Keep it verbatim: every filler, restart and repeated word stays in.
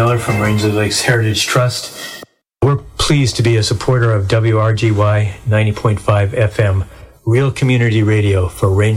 Miller from Rangeley Lakes Heritage Trust. We're pleased to be a supporter of W R G Y ninety point five F M, real community radio for Rangeley